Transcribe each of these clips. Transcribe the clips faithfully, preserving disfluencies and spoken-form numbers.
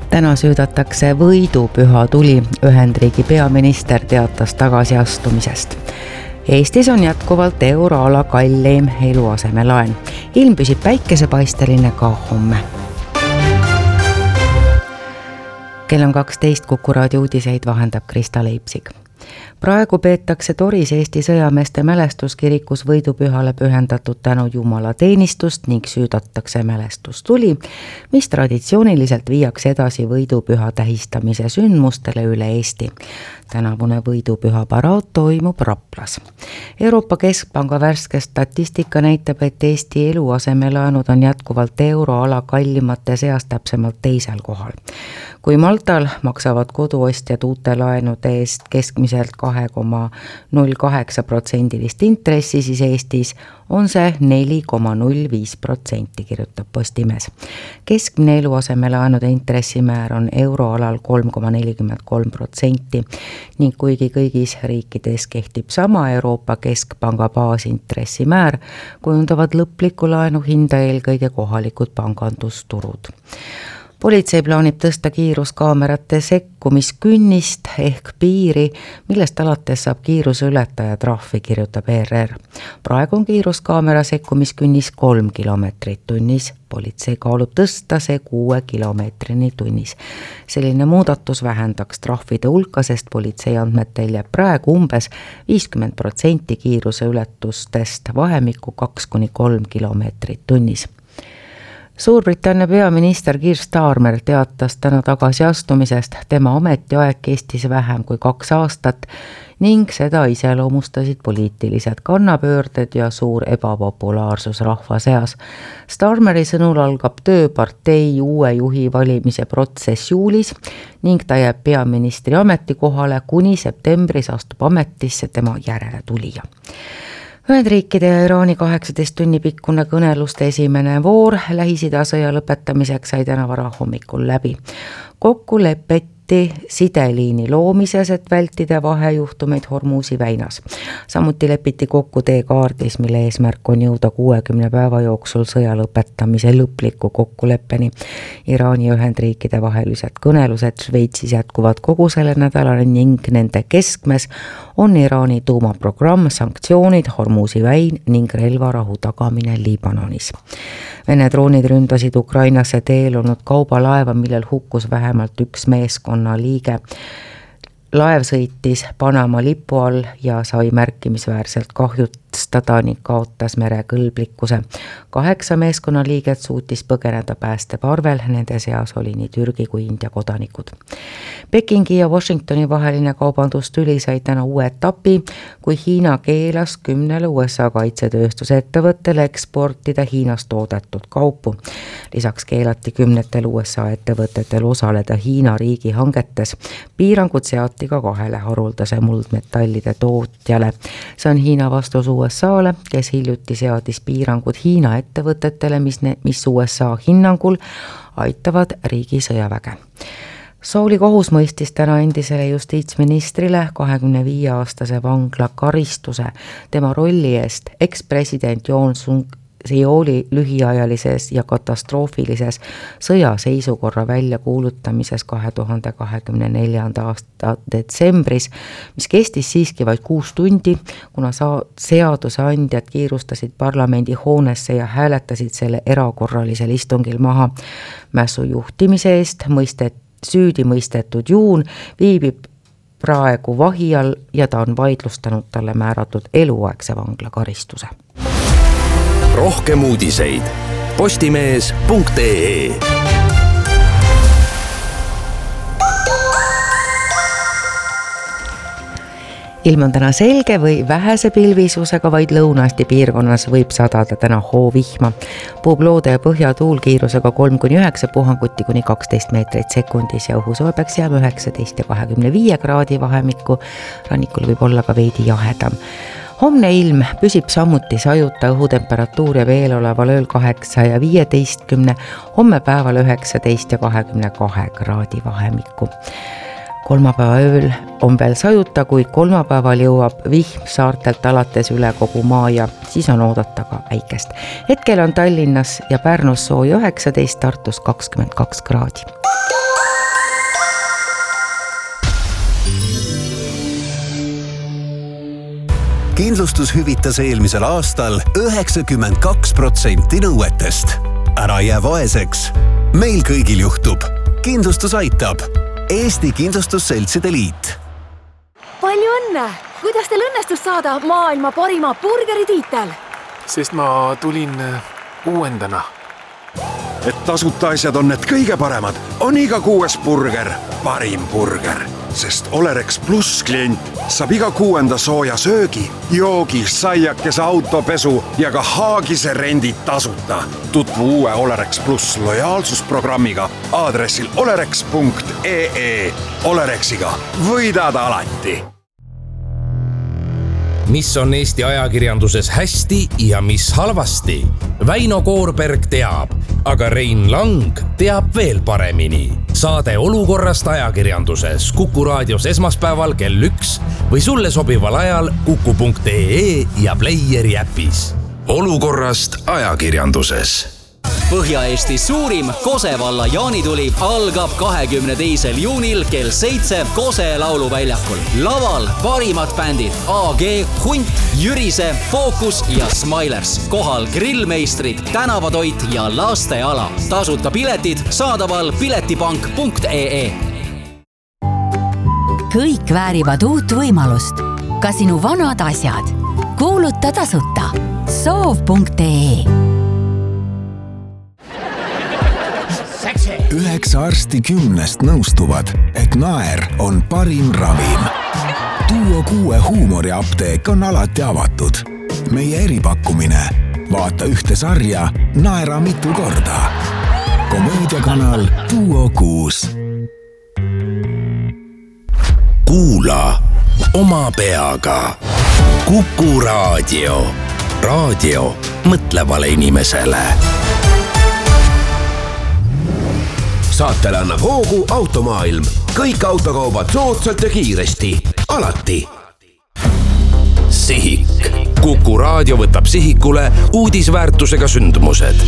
Täna süüdatakse võidupüha tuli, Ühendriigi peaminister teatas tagasiastumisest. Eestis on jätkuvalt euroala kalleim eluasemelaen. Ilm püsib päikesepaisteline ka homme. Kell on kaksteist, Kuku raadio uudiseid vahendab Krista Leipsig. Praegu peetakse Toris Eesti sõjameeste mälestuskirikus võidupühale pühendatud tänu Jumala teenistust ning süüdatakse mälestustuli, mis traditsiooniliselt viiakse edasi võidupüha tähistamise sündmustele üle Eesti. Tänavune võidupüha paraad toimub Raplas. Euroopa Keskpanga värske statistika näitab, et Eesti eluasemelaenud on jätkuvalt euroala kallimate seas täpsemalt teisel kohal. Kui Maltal maksavad koduostjad uute laenude eest keskmiselt kahe koma null kaheksa protsendilist intressi, siis Eestis on see neli koma null viis protsenti, kirjutab Postimees. Keskmine eluasemelaenude intressimäär on euroalal kolm koma nelikümmend kolm protsenti ning kuigi kõigis riikides kehtib sama Euroopa Keskpanga baasintressimäär, kujundavad lõplikku laenu hinda eelkõige kohalikud pangandusturud. Politsei plaanib tõsta kiiruskaamerate sekkumiskünnist ehk piiri, millest alates saab kiiruse ületaja trahvi, kirjutab E R R. Praegu on kiiruskaamera sekkumiskünnis kolm kilomeetrit tunnis. Politsei kaalub tõsta see kuue kilomeetrini tunnis. Selline muudatus vähendaks trahvide hulka, sest politsei andmetel jääb praegu umbes viiskümmend protsenti kiiruse ületustest vahemikku kaks kuni kolm kilomeetrit tunnis. Suurbritannia peaminister Keir Starmer teatas täna tagasiastumisest. Tema ametiaeg kestis vähem kui kaks aastat ning seda iseloomustasid poliitilised kannapöörded ja suur ebapopulaarsus rahva seas. Starmeri sõnul algab töö partei uue juhi valimise protsess juulis ning ta jääb peaministri ametikohale, kuni septembris astub ametisse tema järele tulija. Ühendriikide ja Iraani kaheksateist tunni pikkune kõneluste esimene voor Lähis-Ida sõja lõpetamiseks sai täna vara hommikul läbi. Kokku lepeti sideliini loomises, et vältida vahejuhtumeid Hormuzi väinas. Samuti lepiti kokku teekaardis, mille eesmärk on jõuda kuuekümne päeva jooksul sõja lõpetamise lõpliku kokkuleppeni. Iraani ja Ühendriikide vahelised kõnelused Šveitsis jätkuvad kogu selle nädalani ning nende keskmes on Iraani tuumaprogramm, sanktsioonid, Hormuzi väin ning relvarahu tagamine Liibanonis. Vene droonid ründasid Ukrainasse teel olnud kaubalaeva, millel hukkus vähemalt üks meeskonna liige. Laev sõitis Panama lipu all ja sai märkimisväärselt kahjustada ning kaotas merekõlblikkuse. Kaheksa meeskonna liiget suutis põgeneda päästeparvel, nende seas oli nii Türgi kui India kodanikud. Pekingi ja Washingtoni vaheline kaubandustüli sai täna uue etapi, kui Hiina keelas kümnele U S A kaitsetööstuse ettevõttele eksportida Hiinas toodetud kaupu. Lisaks keelati kümnetel U S A ettevõtetel osaleda Hiina riigi hangetes. Piirangud seati ka kahele haruldase muldmetallide tootjale. See on Hiina vastus U S A-le, kes hiljuti seadis piirangud Hiina ettevõtetele, mis, ne, mis U S A hinnangul aitavad riigi sõjaväge. Souli kohus mõistis täna endisele justiitsministrile kahekümne viie aastase vangla karistuse tema rolli eest ekspresident Yoon Sung-yeoli lühiajalises ja katastroofilises sõjaseisukorra väljakuulutamises kahe tuhande kahekümne neljanda aasta detsembris, mis kestis siiski vaid kuus tundi, kuna seaduseandjad kiirustasid parlamendi hoonesse ja hääletasid selle erakorralisel istungil maha. Mässu juhtimise eest mõistet süüdi mõistetud Juun viibib praegu vahi all ja ta on vaidlustanud talle määratud eluaegse vanglakaristuse. Rohkem uudiseid postimees punkt ee. Ilm on täna selge või vähese pilvisusega, vaid Lõuna-Eesti piirkonnas võib sadada täna hoovihma. Puhub loode ja põhjatuul kiirusega kolm kuni üheksa, puhanguti kuni kaksteist meetrit sekundis ja õhusoe peaks jääma üheksateist ja kahekümne viie kraadi vahemikku. Rannikul võib olla ka veidi jahedam. Homne ilm püsib samuti sajuta, õhutemperatuur ja veel oleval ööl kaheksa ja viieteistkümne, homme päeval üheksateist ja kahekümne kahe kraadi vahemikku. Kolmapäeva ööl on veel sajuta, kuid kolmapäeval jõuab vihm saartelt alates üle kogu maa ja siis on oodata ka päikest. Hetkel on Tallinnas ja Pärnus sooja üheksateist, Tartus kakskümmend kaks kraadi. kindlustus hüvitas eelmisel aastal üheksakümmend kaks protsenti nõuetest. Ära jää vaeseks. Meil kõigil juhtub. Kindlustus aitab. Eesti Kindlustusseltside Liit. Palju õnne! Kuidas teil õnnestus saada maailma parima burgeri tiitel? Sest ma tulin uuendana. Et tasuta asjad on need kõige paremad, on iga kuues burger parim burger. Sest Olerex Plus klient saab iga kuuenda sooja söögi, joogi, saiakese, autopesu ja ka haagise rendid tasuta. Tutvu uue Olerex Plus lojaalsusprogrammiga aadressil olerex punkt ee. Olerexiga võidad alati. Mis on Eesti ajakirjanduses hästi ja mis halvasti? Väino Koorberg teab, aga Rein Lang teab veel paremini. Saade Olukorrast ajakirjanduses Kuku raadios esmaspäeval kell üks või sulle sobival ajal kuku punkt ee ja Playeri äpis. Olukorrast ajakirjanduses. Põhja-Eesti suurim Kose valla jaanituli algab kahekümne teisel juunil kell seitse Kose lauluväljakul. Laval parimad bändid A G, Hunt, Jürise, Focus ja Smilers. Kohal grillmeistrid, tänavatoit ja lasteala. Tasuta piletid saadaval piletipank punkt ee. Kõik väärivad uut võimalust. Ka sinu vanad asjad. Kuuluta tasuta. soov punkt ee. Üheksa arsti kümnest nõustuvad, et naer on parim ravim. Duo kuue huumoriapteek on alati avatud. Meie eripakkumine. Vaata ühte sarja, naera mitu korda. Komöödiakanal Duo kuus. Kuula oma peaga. Kuku raadio. Raadio mõtlevale inimesele. Saatele annab hoogu Automaailm. Kõik autokaubad soodsalt ja kiiresti. Alati. Sihik. Kuku raadio võtab sihikule uudisväärtusega sündmused.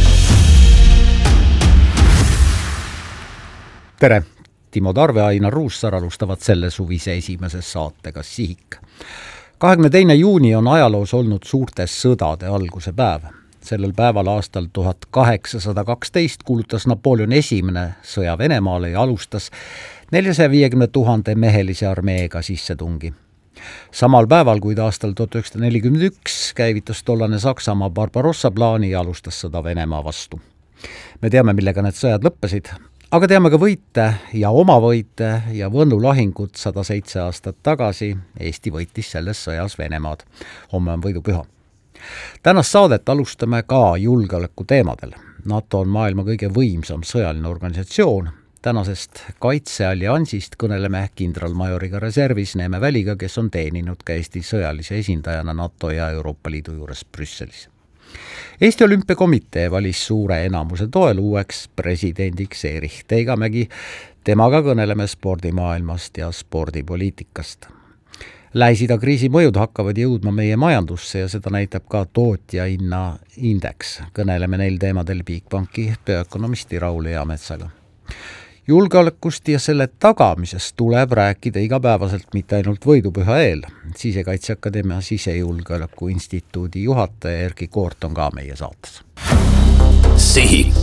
Tere! Timo Tarve ja Ainar Ruussaar alustavad selle suvise esimeses saatega Sihik. kahekümne teine juuni on ajaloos olnud suurte sõdade alguse päev. Sellel päeval aastal tuhat kaheksasada kaksteist kuulutas Napoleon esimene sõja Venemaale ja alustas neljasaja viiekümne tuhande mehelise armeega sissetungi. Samal päeval, kuid aastal tuhat üheksasada nelikümmend üks käivitas tollane Saksamaa Barbarossa plaani ja alustas sõda Venemaa vastu. Me teame, millega need sõjad lõppesid, aga teame ka võite ja oma võite ja Võnnu lahingut sada seitse aastat tagasi. Eesti võitis selles sõjas Venemaad. Homme on võidupüha. Tänast saadet alustame ka julgeoleku teemadel. NATO on maailma kõige võimsam sõjaline organisatsioon. Tänasest kaitsealliansist kõneleme kindralmajoriga reservis Neeme Väliga, kes on teeninud ka Eesti sõjalise esindajana NATO ja Euroopa Liidu juures Brüsselis. Eesti Olümpiakomitee valis suure enamuse toel uueks presidendiks Erich Teigamägi. Temaga kõneleme spordimaailmast ja spordipoliitikast. Lähis-Ida kriisi mõjud hakkavad jõudma meie majandusse ja seda näitab ka tootja hinna indeks. Kõneleme neil teemadel Bigbanki peaökonomisti Raul Eametsaga. Julgeolekust ja selle tagamisest tuleb rääkida igapäevaselt mitte ainult võidupüha eel. Sisekaitseakadeemia Sisejulgeoleku instituudi juhataja Erki Koort on ka meie saates. Sihik.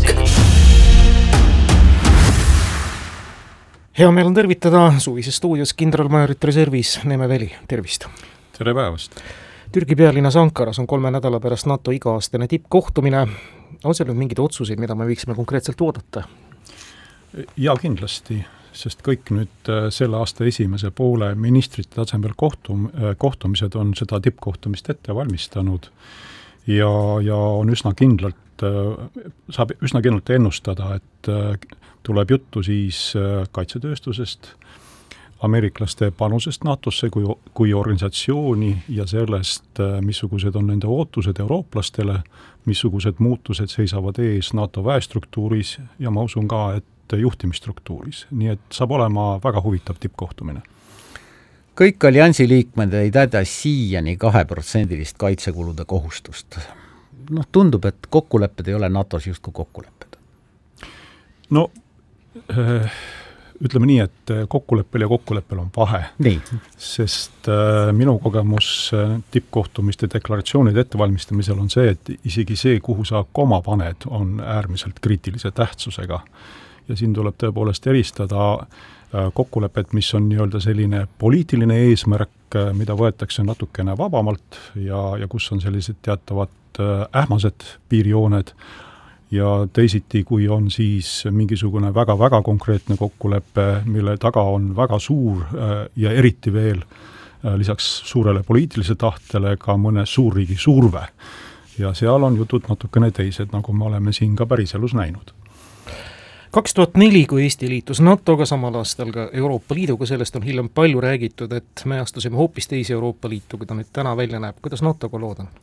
Hea meel on tervitada suvises stuudios kindralmajorit reservis Neeme Väli. Tervist! Tere päevast! Türgi pealinnas Ankaras on kolme nädala pärast NATO iga-aastane tippkohtumine. On seal nüüd mingid otsuseid, mida me võiksime konkreetselt oodata? Ja kindlasti, sest kõik nüüd selle aasta esimese poole ministrite tasemel kohtum, kohtumised on seda tippkohtumist ette valmistanud ja, ja on üsna kindlalt, saab üsna kindlalt ennustada, et tuleb juttu siis kaitsetööstusest, ameeriklaste panusest NATOsse kui, kui organisatsiooni ja sellest, missugused on nende ootused eurooplastele, missugused muutused seisavad ees NATO väestruktuuris ja ma usun ka, et juhtimisstruktuuris. Nii et saab olema väga huvitav tippkohtumine. Kõik alliansi liikmed ei täida siiani kaheprotsendilist kaitsekulude kohustust. No, tundub, et kokkulepped ei ole NATOs justkui kokkulepped. No, äh, ütleme nii, et kokkuleppel ja kokkuleppel on vahe. Nii. Sest äh, minu kogemus äh, tippkohtumiste deklaratsioonide ettevalmistamisel on see, et isegi see, kuhu sa koma paned, on äärmiselt kriitilise tähtsusega. Ja siin tuleb tõepoolest eristada äh, kokkulepet, mis on nii-öelda selline poliitiline eesmärk, äh, mida võetakse natukene vabamalt ja, ja kus on sellised teatavad äh, ähmased piirjooned, ja teisiti, kui on siis mingisugune väga-väga konkreetne kokkulepe, mille taga on väga suur ja eriti veel lisaks suurele poliitilise tahtele ka mõne suurriigi surve. Ja seal on jutud natukene teised, nagu me oleme siin ka päriselus näinud. kaks tuhat neli, kui Eesti liitus NATOga, samal aastal ka Euroopa Liiduga, sellest on hiljem palju räägitud, et me astusime hoopis teise Euroopa Liitu, kui ta nüüd täna välja näeb. Kuidas NATOga lood on?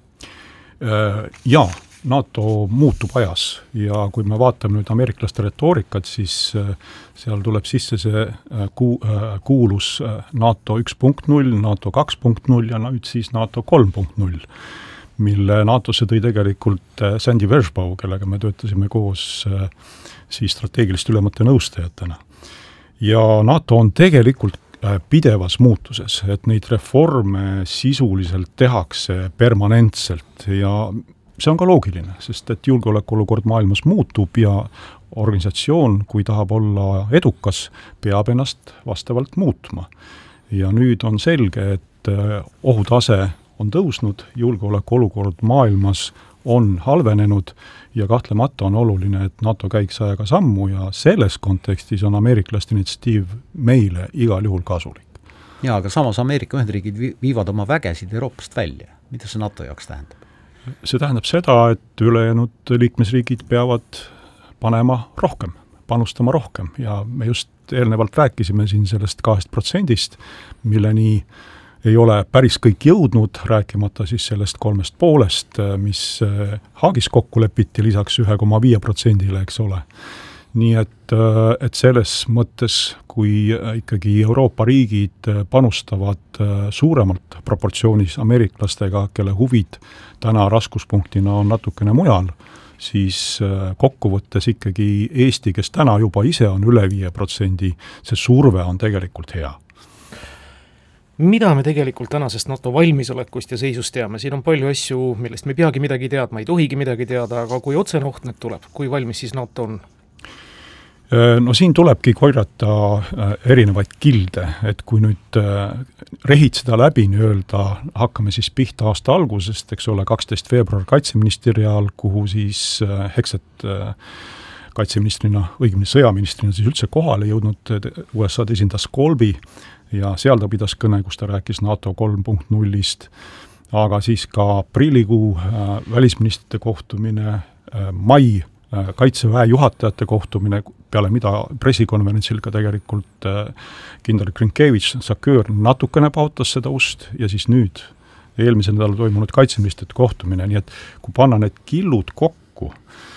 Jaa, NATO muutub ajas ja kui me vaatame nüüd ameeriklaste retoorikat, siis seal tuleb sisse see kuulus NATO üks punkt null, NATO kaks punkt null ja nüüd siis NATO kolm punkt null, mille NATOsse tõi tegelikult Sandy Vershbow, kellega me töötasime koos siis strateegiliste ülemate nõustajatena. Ja NATO on tegelikult pidevas muutuses, et neid reforme sisuliselt tehakse permanentselt ja see on ka loogiline, sest et julgeolekuolukord maailmas muutub ja organisatsioon, kui tahab olla edukas, peab ennast vastavalt muutma. Ja nüüd on selge, et ohutase on tõusnud, julgeolekuolukord maailmas on halvenenud ja kahtlemata on oluline, et NATO käiks ajaga sammu ja selles kontekstis on ameeriklaste initsiatiiv meile igal juhul kasulik. Jaa, aga samas Ameerika Ühendriigid viivad oma vägesid Euroopast välja. Mida see NATO jaoks tähendab? See tähendab seda, et ülejäänud liikmesriigid peavad panema rohkem, panustama rohkem ja me just eelnevalt rääkisime siin sellest kahest protsendist, milleni ei ole päris kõik jõudnud, rääkimata siis sellest kolmest poolest, mis Haagis kokku lepiti lisaks ühe koma viie protsendile, eks ole. Nii et, et selles mõttes, kui ikkagi Euroopa riigid panustavad suuremalt proportsioonis ameeriklastega, kelle huvid täna raskuspunktina on natukene mujal, siis kokkuvõttes ikkagi Eesti, kes täna juba ise on üle viie protsendi, see surve on tegelikult hea. Mida me tegelikult tänasest NATO valmisolekust ja seisust teame? Siin on palju asju, millest me ei peagi midagi teadma, ei tohigi midagi teada, aga kui otsene oht nüüd tuleb, kui valmis siis NATO on? No siin tulebki korjata erinevaid kilde, et kui nüüd rehid seda läbi nii-öelda, hakkame siis pihta aasta algusest, eks ole, kaksteist veebruar kaitseministeriaal, kuhu siis Hekset kaitseministrina, õigemini sõjaministrina siis üldse kohale jõudnud, U S A-d esindas Kolbi ja seal ta pidas kõne, kus ta rääkis NATO kolm punkt nullist, aga siis ka aprillikuu välisministrite kohtumine, mai kaitseväe juhatajate kohtumine, peale mida pressikonverentsil ka tegelikult kindral Krinkevitš, Sakör natukene pautas seda ust ja siis nüüd eelmisel nädalal toimunud kaitseministrite kohtumine, nii et kui panna need killud kokku,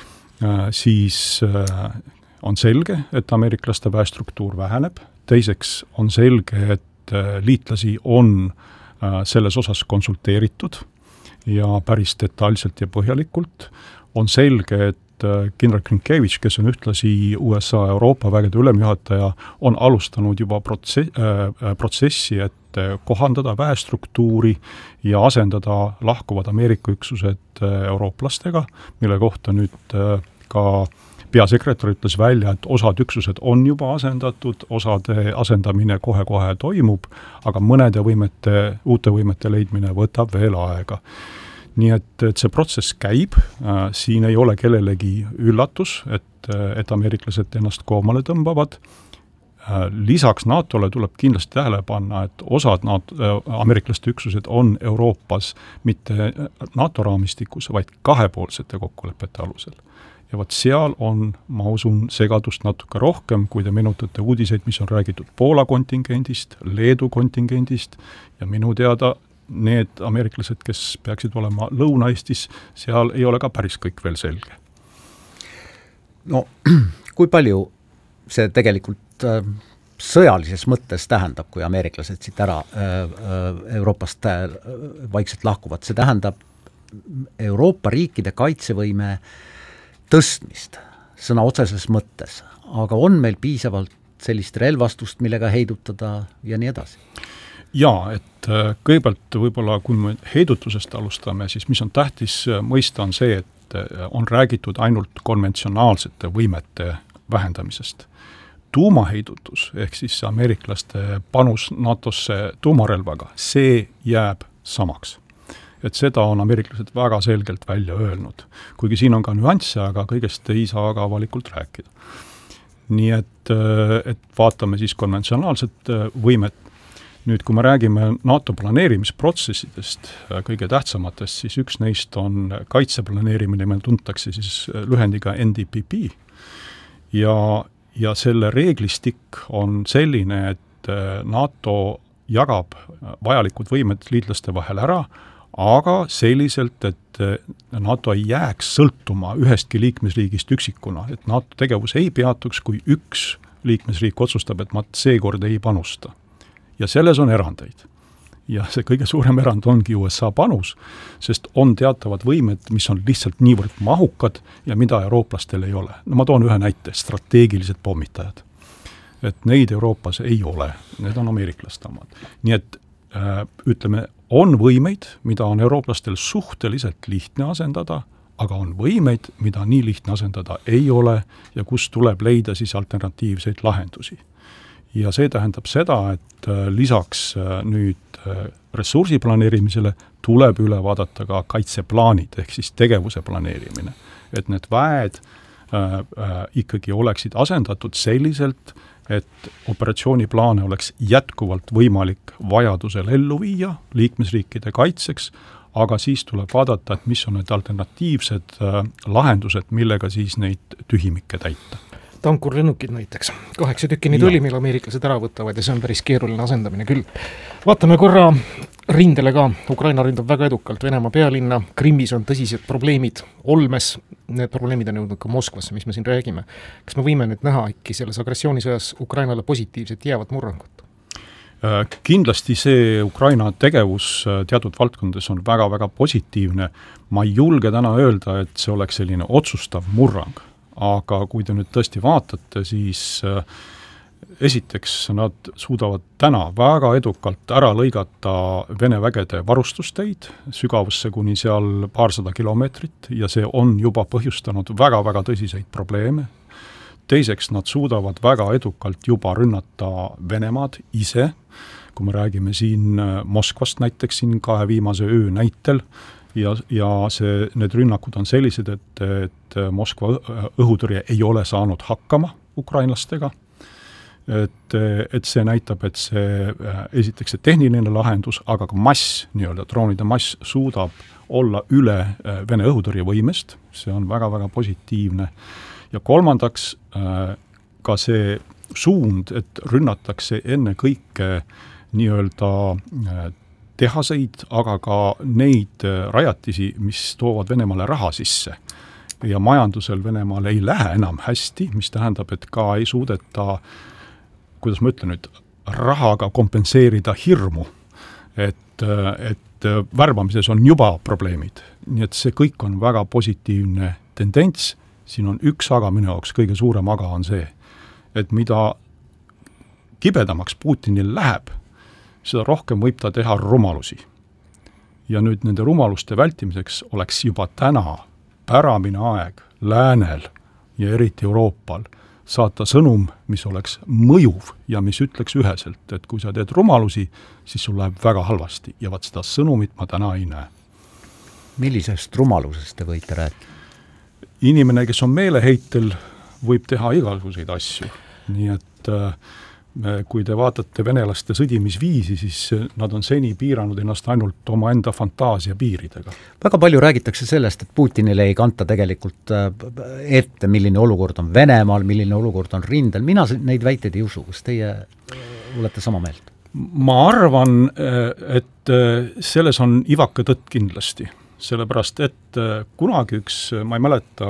siis on selge, et ameeriklaste väestruktuur väheneb, teiseks on selge, et liitlasi on selles osas konsulteeritud ja päris detailselt ja põhjalikult, on selge, et kindral Krinkevitš, kes on ühtlasi U S A Euroopa vägede ülemjuhataja, on alustanud juba protsessi, protsessi, et kohandada väestruktuuri ja asendada lahkuvad Ameerika üksused eurooplastega, mille kohta nüüd ka peasekretär ütles välja, et osad üksused on juba asendatud, osade asendamine kohe-kohe toimub, aga mõnede võimete, uute võimete leidmine võtab veel aega. Nii et, et see protsess käib, äh, siin ei ole kellelegi üllatus, et, et ameeriklased ennast koomale tõmbavad. Äh, lisaks NATOle tuleb kindlasti tähele panna, et osad NATO, äh, ameeriklaste üksused on Euroopas mitte NATO raamistikus, vaid kahepoolsete kokkulepete alusel. Ja võt seal on, ma usun, segadust natuke rohkem, kui te meenutate uudiseid, mis on räägitud Poola kontingendist, Leedu kontingendist ja minu teada need ameeriklased, kes peaksid olema Lõuna-Eestis, seal ei ole ka päris kõik veel selge. No kui palju see tegelikult äh, sõjalises mõttes tähendab, kui ameeriklased siit ära äh, Euroopast äh, vaikselt lahkuvad, see tähendab Euroopa riikide kaitsevõime tõstmist sõna otseses mõttes, aga on meil piisavalt sellist relvastust, millega heidutada ja nii edasi? Jaa, et kõigepealt võib-olla, kui me heidutusest alustame, siis mis on tähtis mõista on see, et on räägitud ainult konventsionaalsete võimete vähendamisest. Tuumaheidutus, ehk siis ameeriklaste panus NATOsse tuumarelvaga, see jääb samaks. Et seda on ameeriklased väga selgelt välja öelnud. Kuigi siin on ka nüansse, aga kõigest ei saa aga avalikult rääkida. Nii et, et vaatame siis konventsionaalset võimet. Nüüd, kui me räägime NATO planeerimisprotsessidest, kõige tähtsamatest, siis üks neist on kaitseplaneerimine, meil tuntakse siis lühendiga N D P P. Ja, ja selle reeglistik on selline, et NATO jagab vajalikud võimed liitlaste vahel ära, aga selliselt, et NATO ei jääks sõltuma ühestki liikmesriigist üksikuna, et NATO tegevus ei peatuks, kui üks liikmesriik otsustab, et ma seekord ei panusta. Ja selles on erandeid. Ja see kõige suurem erand ongi U S A panus, sest on teatavad võimed, mis on lihtsalt niivõrd mahukad ja mida eurooplastel ei ole. No ma toon ühe näite, strateegilised pommitajad. Et neid Euroopas ei ole, need on ameeriklaste omad. Nii et äh, ütleme, on võimeid, mida on eurooplastel suhteliselt lihtne asendada, aga on võimeid, mida nii lihtne asendada ei ole ja kus tuleb leida siis alternatiivseid lahendusi. Ja see tähendab seda, et lisaks nüüd ressursi planeerimisele tuleb üle vaadata ka kaitseplaanid, ehk siis tegevuse planeerimine. Et need väed äh, äh, ikkagi oleksid asendatud selliselt, et operatsiooniplaane oleks jätkuvalt võimalik vajadusel ellu viia liikmesriikide kaitseks, aga siis tuleb vaadata, et mis on need alternatiivsed äh, lahendused, millega siis neid tühimikke täita. Tankurlennukid näiteks. Kaheksa tükki nii tuli, mil ameeriklased ära võtavad ja see on päris keeruline asendamine küll. Vaatame korra rindele ka. Ukraina rindab väga edukalt Venemaa pealinna. Krimmis on tõsised probleemid olmes. Need probleemid on jõudnud ka Moskvasse, mis me siin räägime. Kas me võime nüüd näha ikki selles agressioonisõjas Ukrainale positiivset jäävat murrangut? Kindlasti see Ukraina tegevus teatud valdkondades on väga-väga positiivne. Ma ei julge täna öelda, et see oleks selline otsustav murrang. Aga kui te nüüd tõesti vaatate, siis äh, esiteks nad suudavad täna väga edukalt ära lõigata Vene vägede varustusteid sügavusse kuni seal paarsada kilomeetrit ja see on juba põhjustanud väga-väga tõsiseid probleeme. Teiseks nad suudavad väga edukalt juba rünnata Venemaad ise, kui me räägime siin Moskvast näiteks siin kahe viimase öö näitel, ja, ja see, need rünnakud on sellised, et, et Moskva õhutõrje ei ole saanud hakkama ukrainlastega, et, et see näitab, et see esiteks see tehniline lahendus, aga ka mass, nii-öelda droonide mass suudab olla üle Vene õhutõrje võimest, see on väga-väga positiivne. Ja kolmandaks ka see suund, et rünnatakse enne kõike nii-öelda tehaseid, aga ka neid rajatisi, mis toovad Venemaale raha sisse. Ja majandusel Venemaal ei lähe enam hästi, mis tähendab, et ka ei suudeta, kuidas ma ütlen nüüd, rahaga kompenseerida hirmu, et, et värbamises on juba probleemid. Nii et see kõik on väga positiivne tendents. Siin on üks aga minu jaoks, kõige suurem aga on see, et mida kibedamaks Putinil läheb, seda rohkem võib ta teha rumalusi. Ja nüüd nende rumaluste vältimiseks oleks juba täna päramine aeg läänel ja eriti Euroopal saata sõnum, mis oleks mõjuv ja mis ütleks üheselt, et kui sa teed rumalusi, siis sul läheb väga halvasti ja vaat seda sõnumit ma täna ei näe. Millisest rumalusest te võite rääkida? Inimene, kes on meeleheitel, võib teha igasuguseid asju. Nii et äh, kui te vaatate venelaste sõdimisviisi, siis nad on seni piiranud ennast ainult oma enda fantaasia piiridega. Väga palju räägitakse sellest, et Putinile ei kanta tegelikult ette, milline olukord on Venemaal, milline olukord on rindel. Mina neid väiteid ei usu, kas teie olete sama meelt? Ma arvan, et selles on ivaka tõtt kindlasti. Sellepärast, et kunagi üks, ma ei mäleta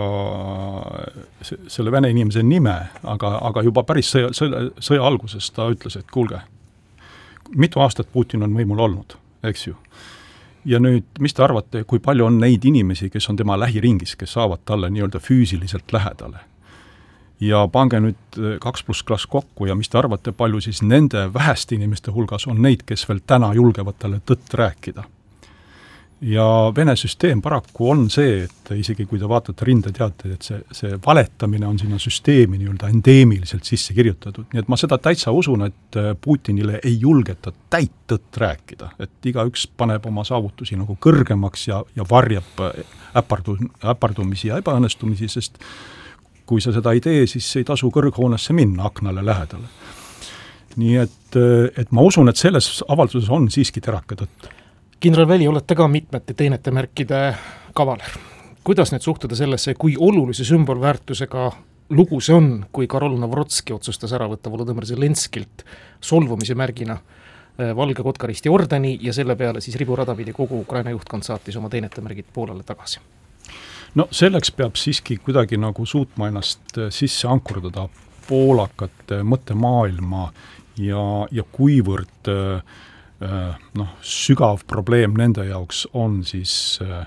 selle vene inimese nime, aga, aga juba päris sõja, sõja, sõja alguses ta ütles, et kuulge, mitu aastat Putin on võimul olnud, eks ju. Ja nüüd, mis te arvate, kui palju on neid inimesi, kes on tema lähiringis, kes saavad talle nii-öelda füüsiliselt lähedale? ja pange nüüd kaks pluss klass kokku ja mis te arvate, palju siis nende väheste inimeste hulgas on neid, kes veel täna julgevad talle tõtt rääkida. Ja Vene süsteem paraku on see, et isegi kui te vaatate rindeteateid, et see, see valetamine on sinna süsteemi nii-öelda endeemiliselt sisse kirjutatud. Nii et ma seda täitsa usun, et Putinile ei julgeta täit tõtt rääkida, et igaüks paneb oma saavutusi nagu kõrgemaks ja, ja varjab äpardu, äpardumisi ja ebaõnnestumisi, sest kui sa seda ei tee, siis ei tasu kõrghoonesse minna aknale lähedale. Nii et, et ma usun, et selles avalduses on siiski terake tõtt. Kindral Väli, olete ka mitmete teenete märkide kavaler. Kuidas nüüd suhtuda sellesse, kui olulise sümbolväärtusega lugu see on, kui Karol Navrotski otsustas ära võtta Volodõmõr Zelenskilt solvumise märgina valge kotkaristi ordeni ja selle peale siis riburada pidi kogu Ukraina juhtkond saatis oma teenete märgid Poolale tagasi? No selleks peab siiski kuidagi nagu suutma ennast sisse ankurdada poolakate mõttemaailma ja, ja kuivõrd noh, sügav probleem nende jaoks on siis äh,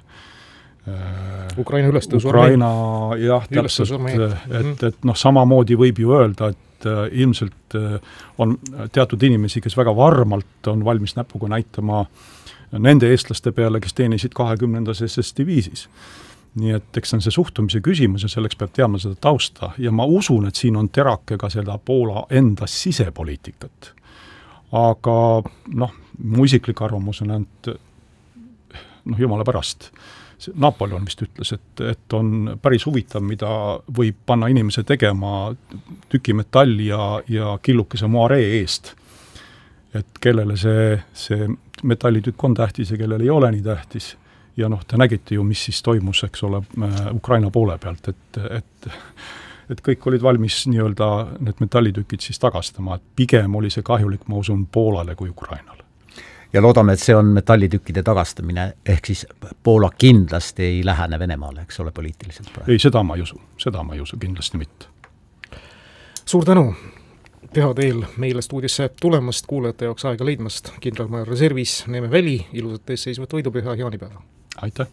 Ukraina ülestõusu Ukraina, jah, täpselt, et, et noh, samamoodi võib ju öelda, et äh, ilmselt äh, on teatud inimesi, kes väga varmalt on valmis näpuga näitama nende eestlaste peale, kes teenisid kahekümnendas S S diviisis. Nii et eks on see suhtumise küsimus ja selleks peab teadma seda tausta ja ma usun, et siin on terake ka seda Poola enda sisepoliitikat. Aga noh, mu isiklik arvamus on, et noh, jumala pärast. Napoleon vist ütles, et, et on päris huvitav, mida võib panna inimese tegema tüki metalli ja, ja killukese moaree eest. Et kellele see, see metallitükk on tähtis ja kellele ei ole nii tähtis. Ja noh, te nägite ju, mis siis toimus, eks ole, Ukraina poole pealt, et, et et kõik olid valmis nii-öelda need metallitükid siis tagastama, et pigem oli see kahjulik, ma usun, Poolale kui Ukrainale. Ja loodame, et see on metallitükkide tagastamine, ehk siis Poola kindlasti ei lähene Venemaale, eks ole, poliitiliselt praegu. Ei, seda ma ei usu, seda ma ei usu, kindlasti mitte. Suur tänu, Püha teel meile stuudisse tulemast, kuulajate jaoks aega leidmast, kindralmajor reservis Neeme Väli, ilusat ees seisvat võidupüha jaanipäeva. Aitäh!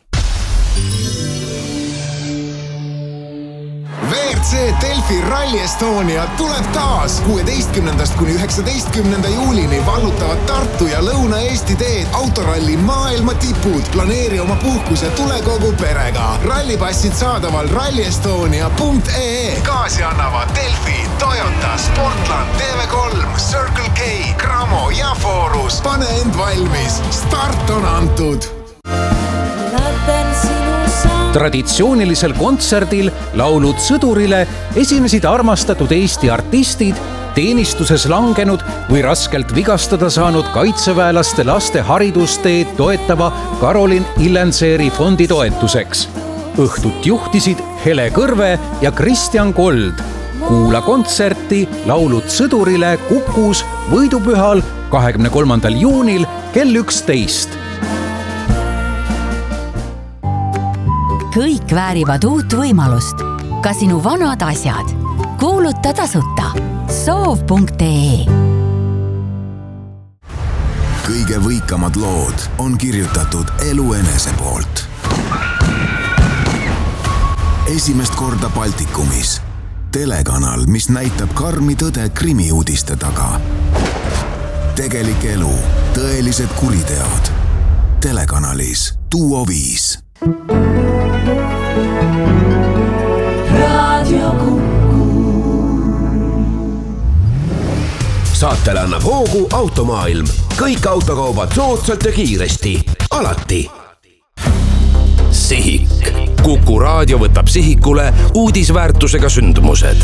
V R C Delfi Rally Estonia tuleb taas kuueteistkümnendast kuni üheksateistkümnenda juulini vallutavad Tartu ja Lõuna-Eesti teed autoralli maailma tipud. Planeeri oma puhkus ja tule kogu perega. Rallipassid saadaval rally estonia punkt ee e. Kaasi annavad Delfi, Toyota, Sportland, T V kolm, Circle K, Cramo ja Forus. Pane end valmis. Start on antud. Traditsioonilisel kontserdil Laulud sõdurile esinesid armastatud Eesti artistid, teenistuses langenud või raskelt vigastada saanud kaitseväelaste laste haridusteed toetava Karolin Illenseeri fondi toetuseks. Õhtut juhtisid Hele Kõrve ja Kristjan Kold. Kuula kontserti Laulud sõdurile Kukus võidupühal kahekümne kolmandal juunil kell üksteist. Kõik väärivad uut võimalust. Ka sinu vanad asjad. Kuuluta tasuta. soov punkt ee. Kõige võikamad lood on kirjutatud Elu enese poolt. Esimest korda Baltikumis. Telekanal, mis näitab karmi tõde krimiuudiste taga. Tegelik elu, tõelised kuriteod. Telekanalis Duo viis. Radio Kuku. Saatele annab hoogu Automaailm. Kõik autokaubad soodsalt ja kiiresti. Alati. Sihik. Kuku raadio võtab sihikule uudisväärtusega sündmused.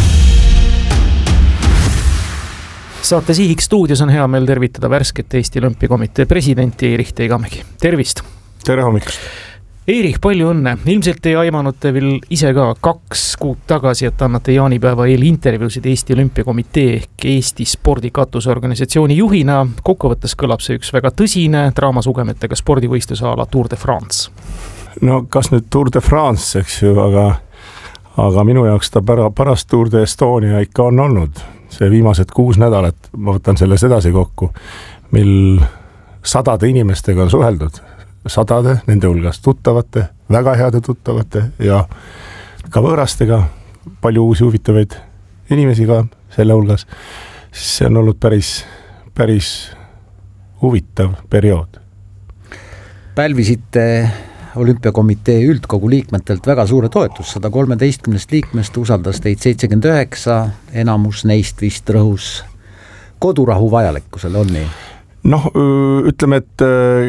Saate Sihik stuudios on hea meel tervitada värsket Eesti Olümpiakomitee presidenti Eerik Teigamägi. Tervist! Tere hommikust! Eerik, palju õnne. Ilmselt ei aimanud te veel ise ka kaks kuud tagasi, et annate jaanipäeva eel intervjuusid Eesti Olümpiakomitee ehk Eesti spordikatusorganisatsiooni juhina. Kokkuvõttes kõlab see üks väga tõsine draamasugemetega spordivõistluse ala Tour de France. No kas nüüd Tour de France, eks ju, aga, aga minu jaoks ta pära, pärast Tour de Estonia ikka on olnud. See viimased kuus nädalat, ma võtan selles edasi kokku, mil sadade inimestega on suheldud. Sadade, nende hulgas tuttavate, väga heade tuttavate ja ka võõrastega, palju uusi huvitavaid inimesi ka selle hulgas, siis see on olnud päris, päris huvitav periood. Pälvisite olümpiakomitee üldkogu liikmetelt väga suure toetus, sada kolmeteistkümnest liikmest usaldas teid seitsekümmend üheksa, enamus neist vist rõhus kodurahu vajalikkusele, on nii? Noh, ütleme, et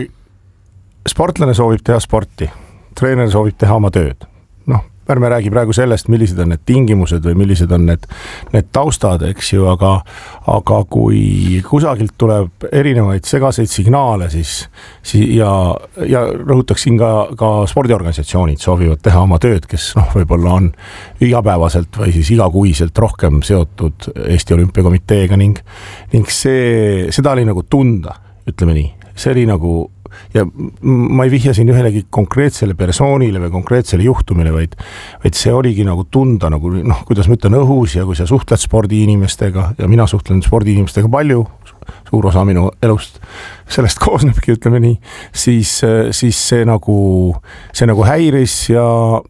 sportlane soovib teha sporti, treener soovib teha oma tööd. Noh, ärme räägi praegu sellest, millised on need tingimused või millised on need, need taustad, eks ju, aga, aga kui kusagilt tuleb erinevaid segaseid signaale, siis, siis ja, ja rõhutaksin ka, ka spordiorganisatsioonid soovivad teha oma tööd, kes noh, võib-olla on igapäevaselt või siis igakuiselt rohkem seotud Eesti Olümpiakomiteega ning, ning see, seda oli nagu tunda, ütleme nii, see oli nagu ja ma ei vihja siin ühelegi konkreetsele persoonile või konkreetsele juhtumile, vaid, vaid see oligi nagu tunda, nagu noh, kuidas ma ütlen, õhus ja kui sa suhtled spordiinimestega ja mina suhtlen spordiinimestega palju, suur osa minu elust sellest koosnebki, ütleme nii, siis, siis see nagu, see nagu häiris ja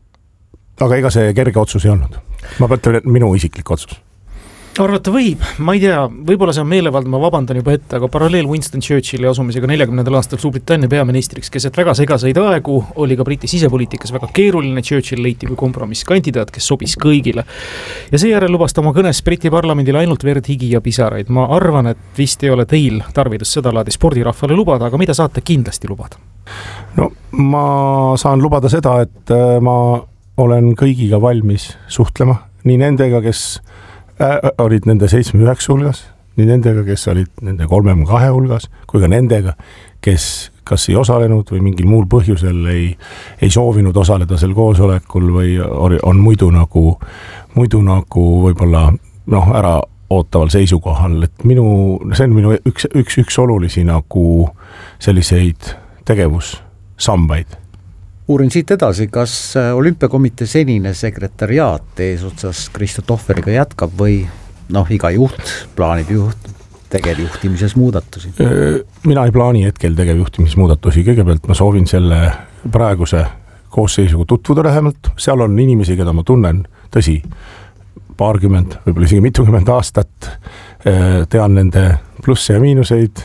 aga ega see kerge otsus ei olnud. Ma mõtlen, et minu isiklik otsus. Arvata võib, ma ei tea, võib-olla see on meelevald, ma vabandan juba ette, aga paralleel Winston Churchilli asumisega neljakümnendal aastal Suurbritannia peaministriks, kes et väga segaseid aegu, oli ka Briti sisepoliitikas väga keeruline, Churchill leiti kui kompromisskandidaat, kes sobis kõigile. Ja seejärel lubas ta oma kõnes Briti parlamendile ainult verd, higi ja pisaraid. Ma arvan, et vist ei ole teil tarvidus seda laadi spordirahvale lubada, aga mida saate kindlasti lubada? No ma saan lubada seda, et ma olen kõigiga valmis suhtlema, nii nendega, kes Äh, olid nende seitsme üheksa hulgas, nii nendega, kes olid nende kolmekümne kahe hulgas, kui ka nendega, kes kas ei osalenud või mingil muul põhjusel ei, ei soovinud osaleda sel koosolekul või on muidu nagu, muidu nagu võib-olla noh, ära ootaval seisukohal, et minu, see on minu üks, üks, üks olulisi nagu selliseid tegevussambaid. Uurin siit edasi, kas olümpiakomitee senine sekretariaat eesotsas Kristo Tohveriga jätkab või noh, iga juht plaanib juht, tegevjuhtimises muudatusi? Mina ei plaani hetkel tegevjuhtimises muudatusi, kõigepealt ma soovin selle praeguse koosseisuga tutvuda lähemalt, seal on inimesi, keda ma tunnen, tõsi, paarkümmend, võib-olla isegi mitukümmend aastat, tean nende plusse ja miinuseid,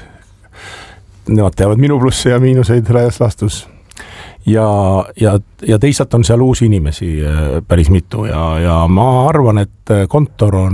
nemad teavad minu plusse ja miinuseid laias laastus. Ja, ja, ja teisalt on seal uusi inimesi päris mitu ja, ja ma arvan, et kontor on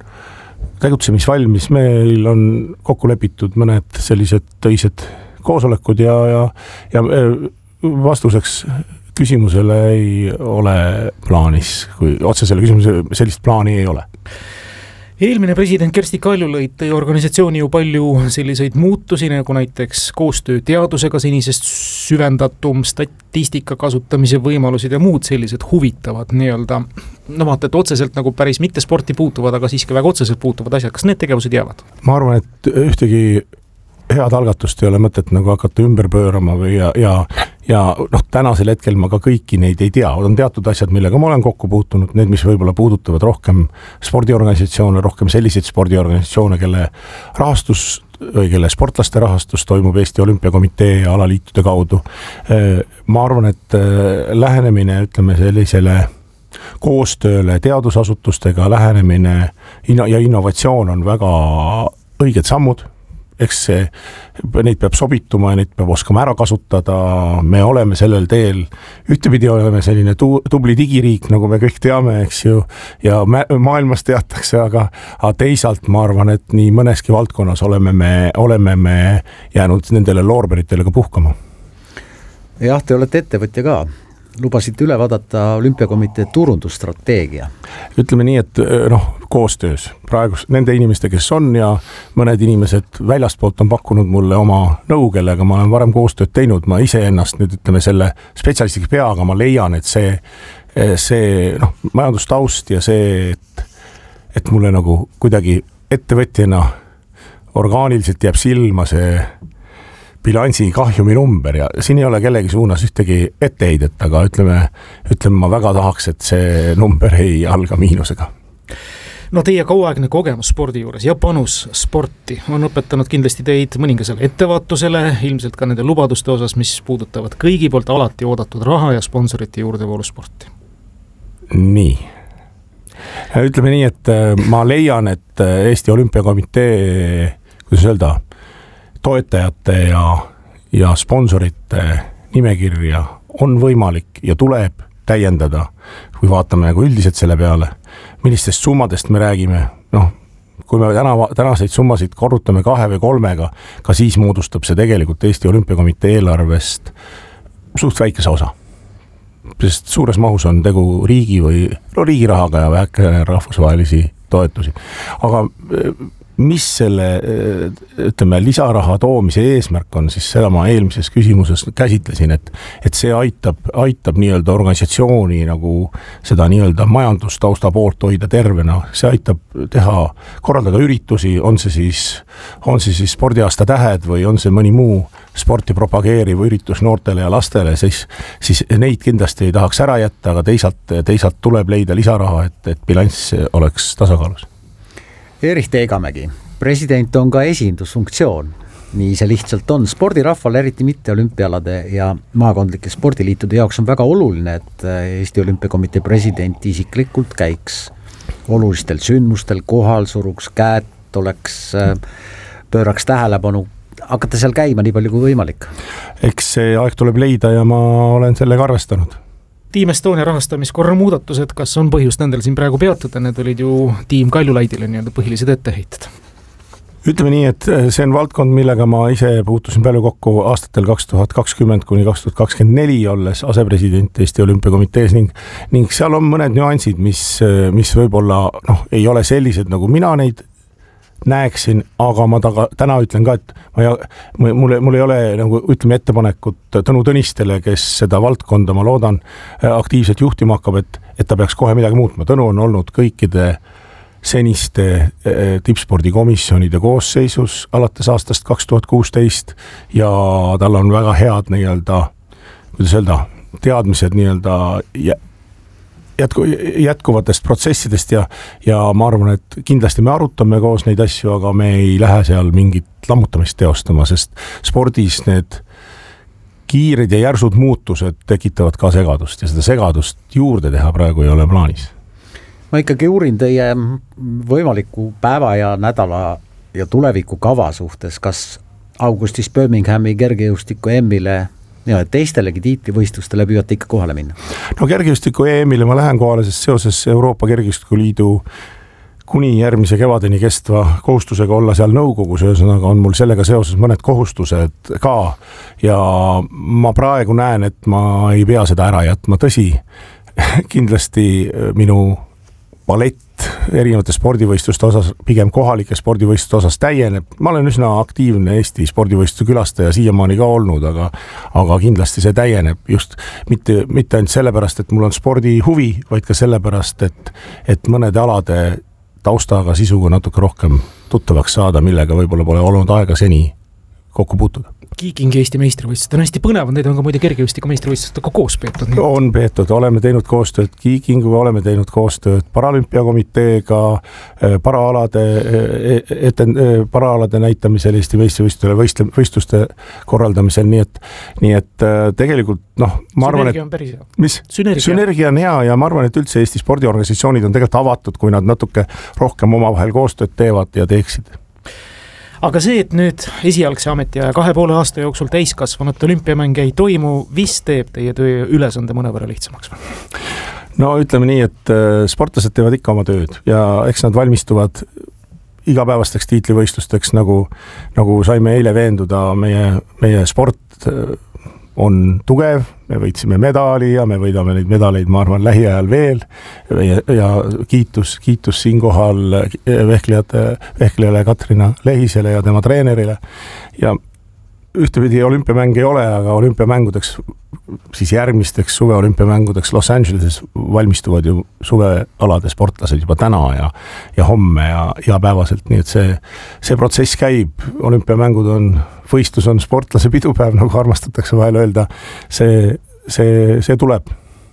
tegutsemisvalmis, meil on kokku lepitud mõned sellised töised koosolekud ja, ja, ja vastuseks küsimusele ei ole plaanis, kui otsesele küsimusele sellist plaani ei ole. Eelmine president Kersti Kaljulaid tõi organisatsiooni ju palju selliseid muutusi, nagu näiteks koostöö teadusega senisest süvendatum, statistika kasutamise võimalused ja muud sellised huvitavad nii-öelda, no vaata, et otseselt nagu päris mitte sporti puutuvad, aga siiski väga otseselt puutuvad asjad. Kas need tegevused jäävad? Ma arvan, et ühtegi head algatust ei ole mõtet nagu hakata ümber pöörama või ja, ja, ja noh, tänasel hetkel ma ka kõiki neid ei tea, on teatud asjad, millega ma olen kokku puutunud, need, mis võib-olla puudutavad rohkem spordiorganisatsioone, rohkem selliseid spordiorganisatsioone, kelle rahastus või kelle sportlaste rahastus toimub Eesti Olümpiakomitee ja alaliitude kaudu. Ma arvan, et lähenemine, ütleme sellisele koostööle teadusasutustega lähenemine ja innovatsioon on väga õiged sammud. Eks see, neid peab sobituma ja neid peab oskama ära kasutada, me oleme sellel teel, ühtepidi oleme selline tu, tubli digiriik, nagu me kõik teame, eks ju, ja maailmas teatakse, aga, aga teisalt ma arvan, et nii mõneski valdkonnas oleme me, oleme me jäänud nendele loorberitele ka puhkama. Jah, te olete ettevõtja ka. Lubasite üle vaadata olümpiakomitee turundusstrateegia. Ütleme nii, et noh, koostöös praegu nende inimeste, kes on ja mõned inimesed väljastpoolt on pakkunud mulle oma nõu, kellega ma olen varem koostööd teinud, ma ise ennast nüüd ütleme selle spetsialistiks pea, aga ma leian, et see, see noh, majandustaust ja see, et, et mulle nagu kuidagi ettevõtjana orgaaniliselt jääb silma see bilansi kahjumi number ja siin ei ole kellegi suunas ühtegi etteheidet, aga ütleme, ütleme ma väga tahaks, et see number ei alga miinusega. No teie kauaaegne kogemus spordi juures ja panus sporti on õpetanud kindlasti teid mõningasele ettevaatusele, ilmselt ka nende lubaduste osas, mis puudutavad kõigi poolt alati oodatud raha ja sponsorite juurdevoolu sporti. Nii. ütleme nii, et ma leian, et Eesti Olümpiakomitee, kuidas öelda, toetajate ja, ja sponsorite nimekirja on võimalik ja tuleb täiendada, kui vaatame nagu üldiselt selle peale, millistest summadest me räägime, noh, kui me täna, tänaseid summasid korrutame kahe või kolmega, ka siis moodustab see tegelikult Eesti Olümpiakomitee eelarvest suht väikese osa. Sest suures mahus on tegu riigi või no, riigi rahaga ja väike rahvusvahelisi toetusi. Aga mis selle, ütleme, lisaraha toomise eesmärk on, siis seda ma eelmises küsimuses käsitlesin, et, et see aitab, aitab nii-öelda organisatsiooni nagu seda nii-öelda majandustausta poolt hoida tervena. See aitab teha, korraldada üritusi, on see siis, on see siis spordiaasta tähed või on see mõni muu sporti propageeriv üritus noortele ja lastele, siis, siis neid kindlasti ei tahaks ära jätta, aga teisalt, teisalt tuleb leida lisaraha, et, et bilanss oleks tasakaalus. Erich Teegamägi, president on ka esindusfunktsioon, nii see lihtsalt on. Spordirahval, eriti mitte olümpialade ja maakondlike spordiliitude jaoks on väga oluline, et Eesti Olümpiakomitee president isiklikult käiks olulistel sündmustel kohal, suruks käed, oleks, pööraks tähelepanu, hakata seal käima nii palju kui võimalik. Eks see aeg tuleb leida ja ma olen sellega arvestanud. Tiim Estonia rahastamiskorra muudatused, kas on põhjust nendel siin praegu peatuda? Need olid ju Tiim Kaljulaidile nii-öelda põhilised etteheited. Ütleme nii, et see on valdkond, millega ma ise puutusin palju kokku aastatel kaks tuhat kakskümmend kuni kaks tuhat kakskümmend neli olles asepresident Eesti Olümpiakomitees ning, ning seal on mõned nüansid, mis, mis võib-olla noh, ei ole sellised, nagu mina neid näeksin, aga ma taga, täna ütlen ka, et ma, mul, mul ei ole nagu, ütleme ettepanekut Tõnu Tõnistele, kes seda valdkonda, ma loodan, aktiivselt juhtima hakkab, et, et ta peaks kohe midagi muutma. Tõnu on olnud kõikide seniste tippspordikomisjonide koosseisus alates aastast kaks tuhat kuusteist ja tal on väga head nii-öelda, kuidas öelda, teadmised nii-öelda jätku, jätkuvatest protsessidest ja, ja ma arvan, et kindlasti me arutame koos neid asju, aga me ei lähe seal mingit lammutamist teostama, sest spordis need kiired ja järsud muutused tekitavad ka segadust ja seda segadust juurde teha praegu ei ole plaanis. Ma ikkagi uurin teie võimaliku päeva ja nädala ja tuleviku kava suhtes, kas augustis Birminghami kergejõustiku E M-ile ja teistelegi tiitlivõistlustele püüate ikka kohale minna? No kergejõustiku E M-ile ma lähen kohale, sest seoses Euroopa Kergejõustiku Liidu kuni järgmise kevadeni kestva kohustusega olla seal nõukogus, ühesõnaga on mul sellega seoses mõned kohustused ka ja ma praegu näen, et ma ei pea seda ära jätma. Tõsi, kindlasti minu palett erinevate spordivõistluste osas, pigem kohalike spordivõistluste osas täieneb. Ma olen üsna aktiivne Eesti spordivõistluste külastaja siiamaani ka olnud, aga, aga kindlasti see täieneb just mitte, mitte ainult sellepärast, et mul on spordi huvi, vaid ka sellepärast, et, et mõnede alade taustaga sisuga natuke rohkem tuttavaks saada, millega võib-olla pole olnud aega seni kokku puutuda. Kiikingi Eesti meistrivõistlused on hästi põnevad, need on ka muide kergejõustiku meistrivõistlustega koos peetud. Nii. On peetud, oleme teinud koostööd Kiikinguga, oleme teinud koostööd Paralümpiakomiteega, paraalade, eten, paraalade näitamisel Eesti meistrivõistluste võistluste korraldamisel, nii et, nii et tegelikult noh, ma arvan, sünergia on päris hea. Mis? Sünergia. Sünergia on hea ja ma arvan, et üldse Eesti spordiorganisatsioonid on tegelikult avatud, kui nad natuke rohkem omavahel koostööd teevad ja teeksid. Aga see, et nüüd esialgse ameti ja kahe poole aasta jooksul täiskasvanud olümpiamänge ei toimu, vist teeb teie töö ülesande mõnevõrra lihtsamaks? No ütleme nii, et sportlased teevad ikka oma tööd ja eks nad valmistuvad igapäevasteks tiitlivõistlusteks, nagu, nagu saime eile veenduda, meie, meie sport on tugev, me võitsime medali ja me võidame neid medaleid, ma arvan, lähiajal veel ja, ja kiitus, kiitus siinkohal vehklejate, vehklejale Katrina Lehisele ja tema treenerile ja ühtepidi olümpiamäng ei ole, aga olümpiamängudeks, siis järgmisteks suveolümpiamängudeks Los Angeleses valmistuvad ju suvealade sportlased juba täna ja, ja homme ja igapäevaselt, nii et see, see protsess käib, olümpiamängud on, võistlus on sportlase pidupäev, nagu armastatakse vahel öelda, see, see, see tuleb.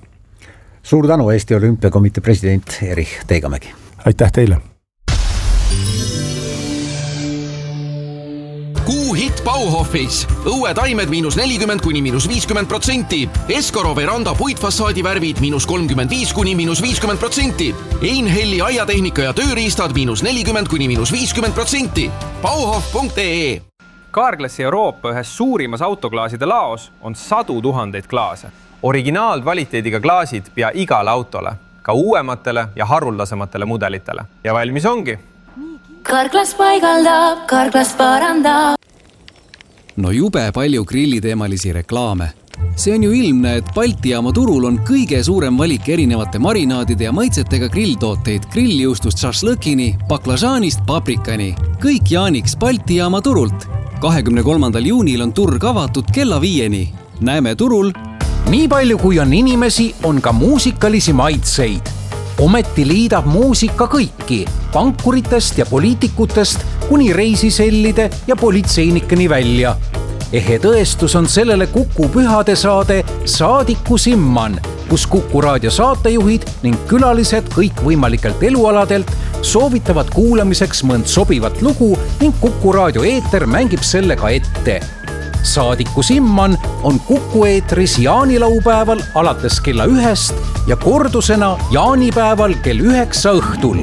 Suur tänu, Eesti Olümpiakomitee president Erich Teegamägi. Aitäh teile. Kuu hitt Bauhofis. Õue taimed miinus nelikümmend kuni miinus viiskümmend protsenti. Eskoro veranda puitfassaadi värvid miinus kolmkümmend viis kuni miinus viiskümmend protsenti. Einhelli aiatehnika ja tööriistad miinus nelikümmend kuni miinus viiskümmend protsenti. Bauhof punkt ee. Carglassi Euroopa ühes suurimas autoklaaside laos on sadu tuhandeid klaase. Originaalkvaliteediga klaasid pea igale autole, ka uuematele ja haruldasematele mudelitele. Ja valmis ongi. Carglass paigaldab, Carglass parandab. No jube palju grilliteemalisi reklaame. See on ju ilmne, et Balti jaama turul on kõige suurem valik erinevate marinaadide ja maitsetega grilltooteid grilljuustust šašlõkini, baklažaanist paprikani. Kõik Jaaniks Balti jaama turult. kahekümne kolmandal juunil on turg avatud kella viieni. Näeme turul. Nii palju kui on inimesi, on ka muusikalisi maitseid. Ometi liidab muusika kõiki, pankuritest ja poliitikutest kuni reisisellide ja politseinikeni välja. Ehe tõestus on sellele Kuku pühade saade Saadiku Simman, kus Kuku raadio saatejuhid ning külalised kõikvõimalikelt elualadelt soovitavad kuulamiseks mõnd sobivat lugu ning Kuku raadio eeter mängib selle ka ette. Saadiku Simman on Kuku eetris jaanilaupäeval alates kella ühest ja kordusena jaanipäeval kell üheksa õhtul.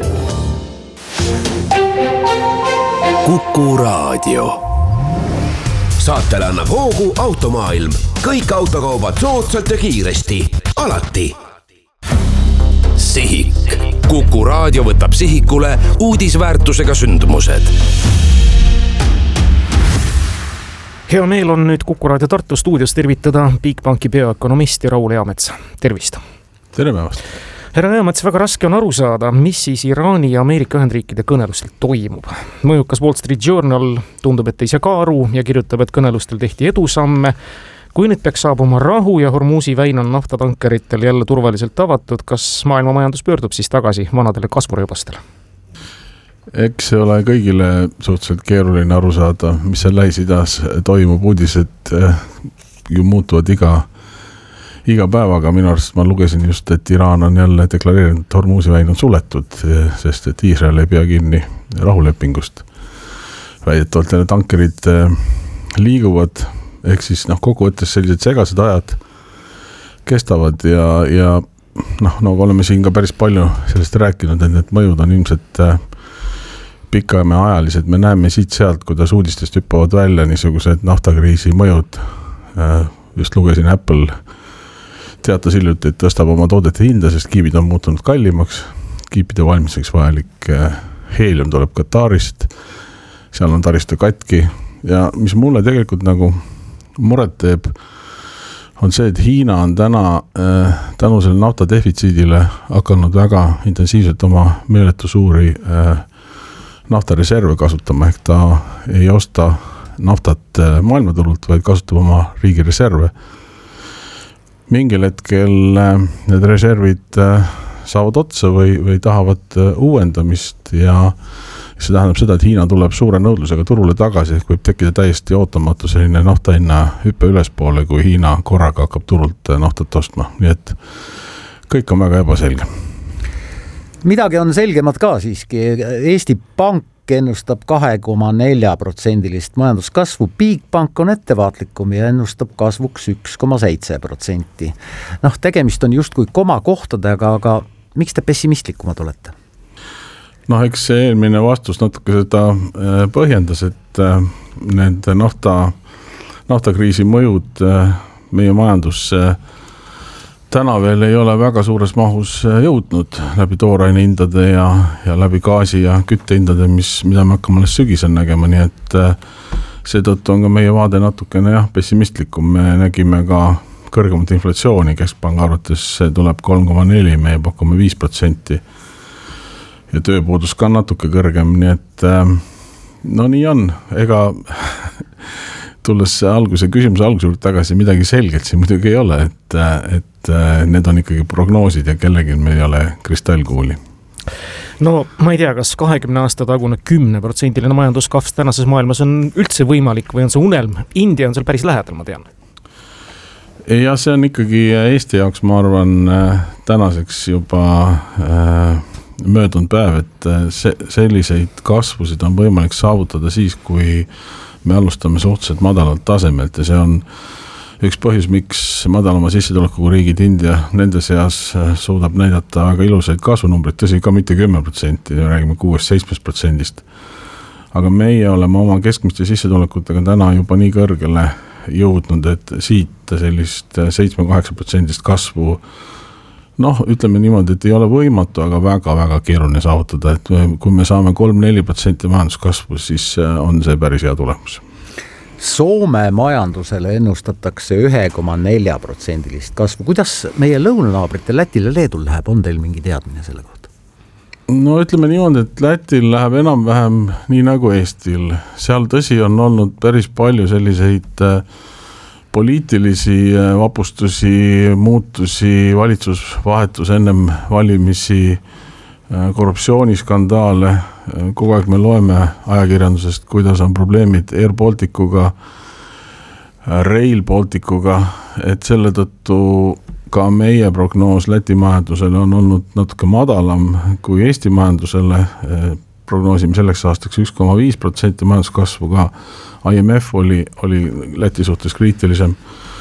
Kuku raadio. Saatele annab hoogu Automaailm. Kõik autokaubad soodsalt ja kiiresti. Alati. Sihik. Kuku raadio võtab sihikule uudisväärtusega sündmused. Hea meel on nüüd Kuku raadio Tartu stuudios tervitada Bigbanki peaökonomisti Raul Eamets. Tervist! Tere päevast! Härra Eamets, väga raske on aru saada, mis siis Iraani ja Ameerika Ühendriikide kõnelustel toimub. Mõjukas Wall Street Journal tundub, et ei saa ka aru ja kirjutab, et kõnelustel tehti edusamme. Kui nüüd peaks saabuma rahu ja Hormuzi väin on naftatankeritel jälle turvaliselt avatud, kas maailma majandus pöördub siis tagasi vanadele kasvurõibastele? Eks see ole kõigile suhteliselt keeruline aru saada, mis seal Lähis-Idas toimub. Uudised ju muutuvad iga, iga päevaga. Minu arust ma lugesin just, et Iraan on jälle deklareerinud, et Hormuzi väin on suletud, sest et Iisrael ei pea kinni rahulepingust. Väidetavalt jälle tankerid liiguvad, ehk siis noh, kokkuvõttes sellised segased ajad kestavad ja, ja noh, no oleme siin ka päris palju sellest rääkinud, et need mõjud on ilmselt pikame ajalised. Me näeme siit sealt, kuidas uudistest hüppavad välja niisugused naftakriisi mõjud. Just lugesin, Apple teatas hiljuti, et tõstab oma toodete hinda, sest kiibid on muutunud kallimaks. Kiipide valmiseks vajalik heelium tuleb Katarist. Seal on taristu katki. Ja mis mulle tegelikult nagu muret teeb, on see, et Hiina on täna tänu selle nafta defitsiidile hakanud väga intensiivselt oma meeletu suuri naftareserve kasutama, ehk ta ei osta naftat maailmaturult, vaid kasutab oma riigi reserve. Mingil hetkel need reservid saavad otsa või, või tahavad uuendamist ja see tähendab seda, et Hiina tuleb suure nõudlusega turule tagasi, ehk võib tekkida täiesti ootamatu selline naftahinna hüppe ülespoole, kui Hiina korraga hakkab turult naftat ostma. Nii et kõik on väga ebaselge. Midagi on selgemad ka siiski. Eesti Pank ennustab kahe koma nelja protsendilist majanduskasvu. Bigbank on ettevaatlikum ja ennustab kasvuks üks koma seitse protsenti. Noh, tegemist on justkui koma kohtadega, aga miks te pessimistlikumad olete? Noh, eks see eelmine vastus natuke seda põhjendas, et need nafta, naftakriisi mõjud meie majandusse täna veel ei ole väga suures mahus jõudnud läbi tooraine hindade ja, ja läbi gaasi ja küttehindade, mis, mida me hakkame alles sügisel nägema, nii et seetõttu on ka meie vaade natukene jah, pessimistlikum. Me nägime ka kõrgemat inflatsiooni, keskpanga arvates tuleb kolm koma neli, meie pakume viis protsenti ja tööpuudus ka natuke kõrgem, nii et no nii on, ega tulles alguse küsimuse alguse juurde tagasi, midagi selgelt siin muidugi ei ole, et, et need on ikkagi prognoosid ja kellegi meil ei ole kristallkuuli. No ma ei tea, kas kahekümne aasta tagune kümne protsendiline majanduskasv tänases maailmas on üldse võimalik või on see unelm? India on seal päris lähedal, ma tean. Ja see on ikkagi Eesti jaoks, ma arvan, tänaseks juba möödunud päev, et selliseid kasvusid on võimalik saavutada siis, kui me alustame suhteliselt madalalt tasemelt ja see on üks põhjus, miks madalama sissetulekuga riigid India nende seas suudab näidata väga ilusaid kasvunumbreid, tõsi ka mitte kümme protsenti, räägime kuus-seitsme protsendist. Aga meie oleme oma keskmiste sissetulekutega täna juba nii kõrgele jõudnud, et siit sellist seitse-kaheksa protsendist kasvu, noh, ütleme niimoodi, et ei ole võimatu, aga väga-väga keeruline saavutada, et kui me saame kolm-neli protsenti majanduskasvu, siis on see päris hea tulemus. Soome majandusele ennustatakse ühe koma nelja protsendilist kasvu. Kuidas meie lõunanaabrite Lätil ja Leedul läheb? On teil mingi teadmine selle kohta? No ütleme niimoodi, et Lätil läheb enam-vähem nii nagu Eestil. Seal tõsi on olnud päris palju selliseid poliitilisi vapustusi, muutusi, valitsusvahetus ennem valimisi, korruptsiooniskandaale, kogu aeg me loeme ajakirjandusest, kuidas on probleemid Air Balticuga, Rail Balticuga, et selle tõttu ka meie prognoos Läti majandusele on olnud natuke madalam kui Eesti majandusele, prognoosime selleks aastaks üks koma viis protsenti majanduskasvu ka, I M F oli, oli Läti suhtes kriitilisem.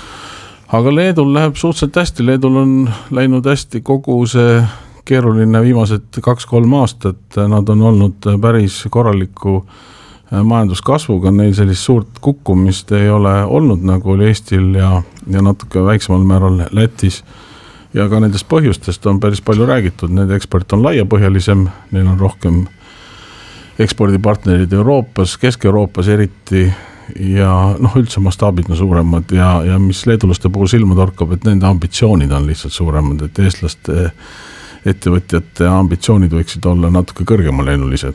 Aga Leedul läheb suhteliselt hästi, Leedul on läinud hästi kogu see keeruline viimased kaks-kolm aastat, nad on olnud päris korraliku majanduskasvuga, neil sellist suurt kukkumist ei ole olnud, nagu oli Eestil ja, ja natuke väiksemal määral Lätis. Ja ka nendest põhjustest on päris palju räägitud, nende eksport on laiapõhjalisem, neil on rohkem ekspordipartnerid Euroopas, Kesk-Euroopas eriti ja noh, üldse mastaabid on suuremad ja, ja mis leedulaste puhul silma torkab, et nende ambitsioonid on lihtsalt suuremad, et eestlaste ettevõtjate ambitsioonid võiksid olla natuke kõrgemal lennulised.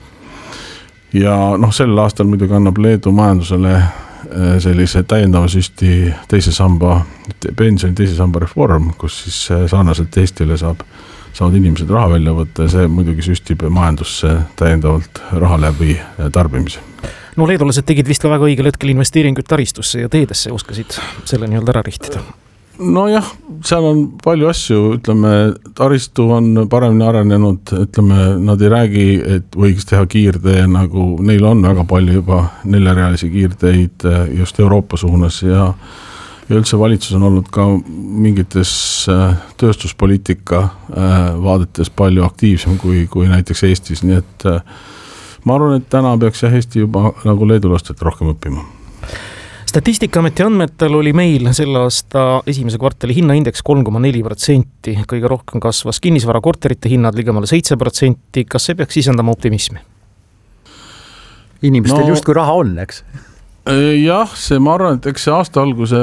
Ja noh, sel aastal muidugi annab Leedu majandusele sellise täiendava süsti teise samba, pensioni teise samba reform, kus siis sarnaselt Eestile saab, saavad inimesed raha välja võtta ja see muidugi süstib majandusse täiendavalt raha läbi tarbimise. No leedulased tegid vist ka väga õigel hetkel investeeringuid taristusse ja teedesse, oskasid selle nii-öelda ära rihtida. No jah, seal on palju asju, ütleme, taristu on paremini arenenud, ütleme, nad ei räägi, et võiks teha kiirtee, nagu neil on väga palju juba neljarealisi kiirteid just Euroopa suunas ja, ja üldse valitsus on olnud ka mingites tööstuspoliitika vaadetes palju aktiivsem kui, kui näiteks Eestis, nii et ma arvan, et täna peaks jah Eesti juba nagu leedulastelt rohkem õppima. Statistikaameti andmetel oli meil selle aasta esimese kvartali hinnaindeks kolm koma neli protsenti, kõige rohkem kasvas kinnisvara korterite hinnad ligemale seitse protsenti. Kas see peaks sisendama optimismi? Inimestel no, just kui raha on, eks? Jah, see ma arvan, et eks see aasta alguse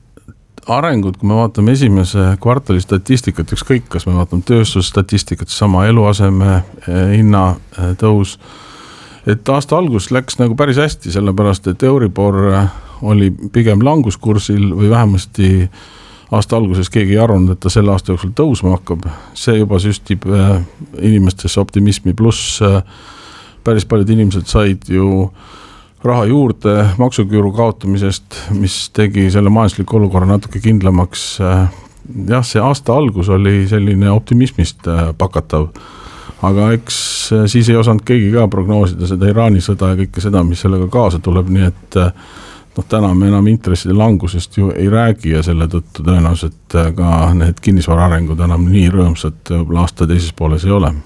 arengud, kui me vaatame esimese kvartali statistikat, ükskõik, kas me vaatame tööstusstatistikat, sama eluaseme hinna tõus, et aasta algus läks nagu päris hästi, sellepärast, et Euribor oli pigem languskursil või vähemasti aasta alguses keegi ei arvanud, et ta selle aasta jooksul tõusma hakkab. See juba süstib inimestesse optimismi, pluss päris paljud inimesed said ju raha juurde maksuküüru kaotamisest, mis tegi selle majandusliku olukorra natuke kindlamaks. Jah, see aasta algus oli selline optimismist pakatav, aga eks siis ei osanud keegi ka prognoosida seda Iraani sõda ja kõike seda, mis sellega kaasa tuleb, nii et noh, täna me enam intresside langusest ju ei räägi ja selle tõttu tõenäoliselt ka need kinnisvara arengud enam nii rõõmsad aasta teises pooles ei ole.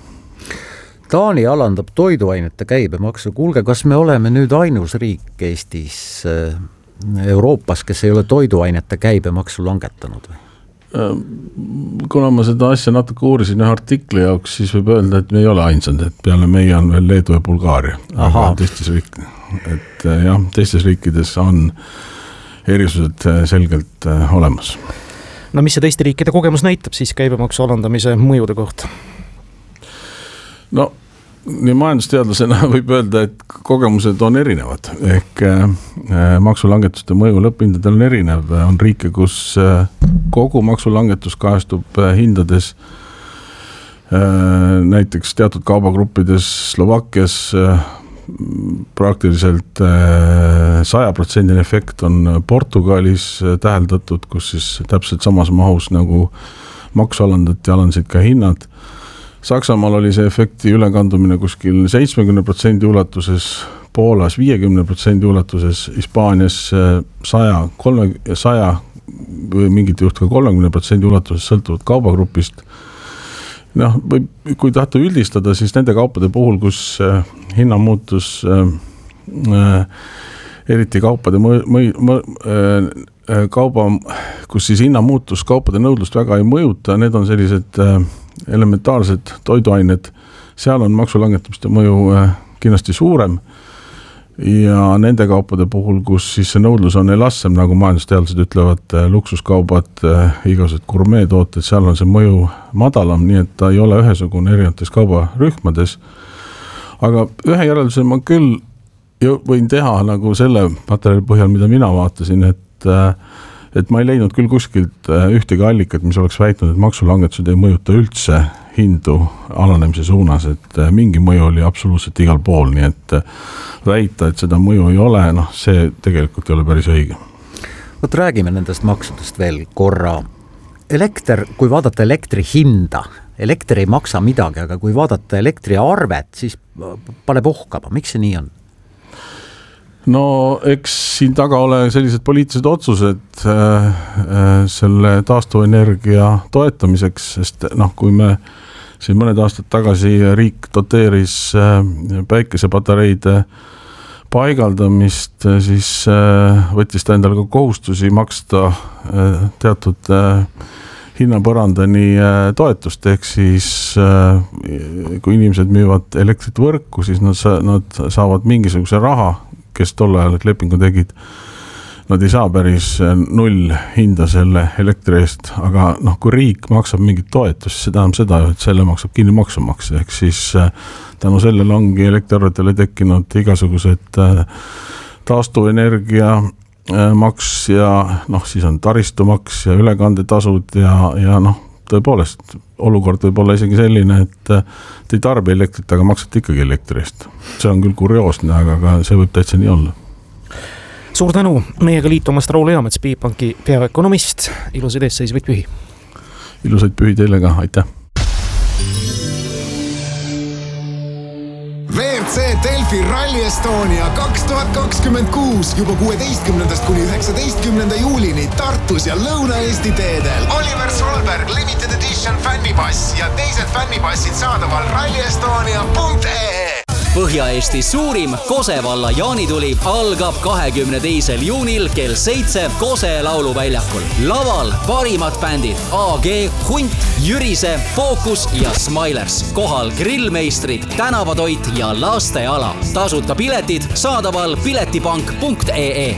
Taani alandab toiduainete käibemaksu. Kuulge, kas me oleme nüüd ainus riik Eestis Euroopas, kes ei ole toiduainete käibemaksu langetanud või? Kuna ma seda asja natuke uurisin ühe artikli jaoks, siis võib öelda, et me ei ole ainsad, et peale meie on veel Leedu ja Bulgaaria. Aga teistes, riik, et, jah, teistes riikides on erisused selgelt olemas. No mis see teiste riikide kogemus näitab siis käibemaksu alandamise mõjude kohta? No nii majandusteadlasena võib öelda, et kogemused on erinevad, ehk maksulangetuste mõju lõpphindadel on erinev, on riike, kus kogu maksulangetus kajastub hindades, näiteks teatud kaubagruppides Slovakkias praktiliselt saja protsendine efekt on Portugalis täheldatud, kus siis täpselt samas mahus nagu maksu alandati, alandasid ka hinnad. Saksamaal oli see efekti ülekandumine kuskil seitsmekümne protsendi ulatuses, Poolas viiekümne protsendi ulatuses, Hispaanias saja, kolme, saja või mingit juht ka kolmekümne protsendi ulatuses sõltuvad kaubagrupist. Noh, või kui tahta üldistada, siis nende kaupade puhul, kus hinnamuutus äh, eriti kaupade mõ, mõ, mõ, äh, kauba, kus siis hinnamuutus kaupade nõudlust väga ei mõjuta, need on sellised äh, elementaarsed toiduained, seal on maksulangetamiste mõju äh, kindlasti suurem ja nende kaupade puhul, kus siis see nõudlus on elassem, nagu majandusteadlased ütlevad, luksuskaubad, igasugused gurmeetooted, seal on see mõju madalam, nii et ta ei ole ühesugune erinevates kaubarühmades. Aga ühe järelduse ma küll võin teha nagu selle materjali põhjal, mida mina vaatasin, et, et ma ei leidnud küll kuskilt ühtegi allikat, mis oleks väitnud, et maksulangetused ei mõjuta üldse hindu alanemise suunas, et mingi mõju oli absoluutselt igal pool, nii et väita, et seda mõju ei ole, noh, see tegelikult ei ole päris õige. Võt räägime nendest maksudest veel korra. Elekter, kui vaadata elektri hinda, elekter ei maksa midagi, aga kui vaadata elektriarvet, siis paneb ohkama. Miks see nii on? No eks siin taga ole sellised poliitilised otsused äh, äh, selle taastuvenergia toetamiseks, sest noh, kui me siin mõned aastad tagasi riik doteeris äh, päikesepatareide paigaldamist, siis äh, võttis ta endale ka kohustusi maksta äh, teatud äh, hinnapõrandani äh, toetust, ehk siis äh, kui inimesed müüvad elektrit võrku, siis nad, sa, nad saavad mingisuguse raha, kes tolle ajal lepingu tegid, nad ei saa päris null hinda selle elektri eest, aga noh, kui riik maksab mingit toetust, siis see tähendab seda, et selle maksab kinni maksumaksja, ehk siis tänu sellele ongi elektriarvetele tekkinud igasugused taastuvenergia maks ja noh, siis on taristumaks ja ülekandetasud ja, ja noh, tõepoolest olukord võib olla isegi selline, et te ei tarbi elektrit, aga maksate ikkagi elektri eest. See on küll kurioosne, aga, aga see võib täitsa nii olla. Suur tänu meiega liitumast Raul Eamets, Bigbanki peaökonomist. Ilusaid eesseisvaid pühi. Ilusaid pühi teile ka, aitäh. V R C Delfi Rally Estonia kaks tuhat kakskümmend kuus juba kuueteistkümnendast kuni üheksateistkümnenda juulini Tartus ja Lõuna-Eesti teedel. Oliver Solberg Limited Edition fännipass ja teised fännipassid saadaval rally estonia punkt ee. Põhja-Eesti suurim Kosevalla jaanituli algab kahekümne teisel juunil kell seitse Kose lauluväljakul. Laval parimad bändid A G, Hunt, Jürise, Focus ja Smilers. Kohal grillmeistrid, tänavatoit ja lasteala. Tasuta piletid saadaval piletipank punkt ee.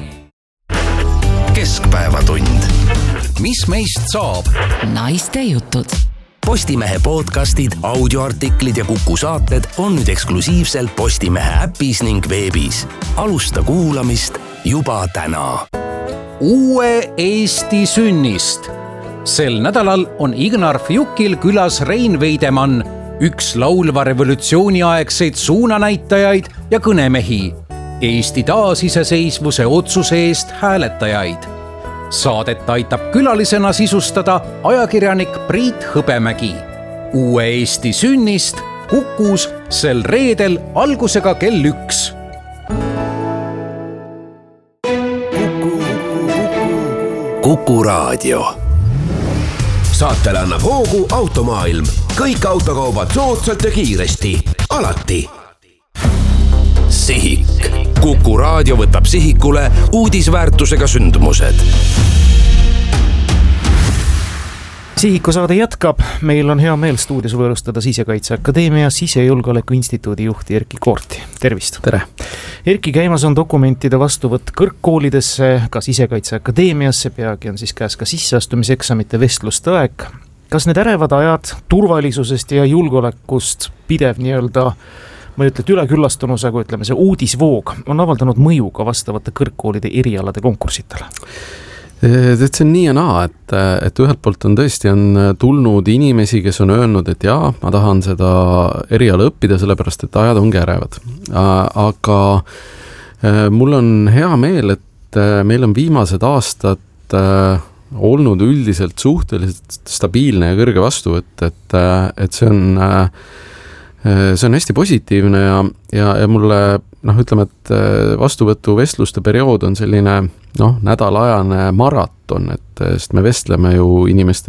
Keskpäevatund. Mis meist saab? Naiste jutud. Postimehe podcastid, audioartiklid ja Kuku saated on nüüd eksklusiivselt Postimehe äpis ning veebis. Alusta kuulamist juba täna. Uue Eesti sünnist. Sel nädalal on Ignar Fjukil külas Rein Veidemann, üks laulva revolutsiooniaegseid suunanäitajaid ja kõnemehi, Eesti taasiseseisvuse otsuse eest hääletajaid. Saadet aitab külalisena sisustada ajakirjanik Priit Hõbemägi. Uue Eesti sünnist Kukus sel reedel algusega kell üks. Kuku raadio. Saatele annab hoogu Automaailm. Kõik autokaubad soodsalt ja kiiresti. Alati. Sihik. Kuku raadio võtab sihikule uudisväärtusega sündmused. Sihiku saade jätkab. Meil on hea meel stuudios võõrustada Sisekaitseakadeemia Sisejulgeoleku instituudi juhti Erki Koorti. Tervist! Tere! Erki, käimas on dokumentide vastuvõtt kõrgkoolidesse, ka Sisekaitseakadeemiasse, peagi on siis käes ka sisseastumiseksamite vestluste aeg. Kas need ärevad ajad turvalisusest ja julgeolekust pidev nii-öelda ma ütlen, et üleküllastunus, aga ütleme, see uudisvoog on avaldanud mõju ka vastavate kõrgkoolide erialade konkursitele? See on nii ja naa, et, et ühelt poolt on tõesti on tulnud inimesi, kes on öelnud, et jaa, ma tahan seda eriala õppida, sellepärast et ajad ongi ärevad. Aga mul on hea meel, et meil on viimased aastad olnud üldiselt suhteliselt stabiilne ja kõrge vastuvõtt, et, et see on See on hästi positiivne ja, ja, ja mulle noh, ütleme, et vastuvõtuvestluste periood on selline noh, nädalajane maraton, et sest me vestleme ju inimeste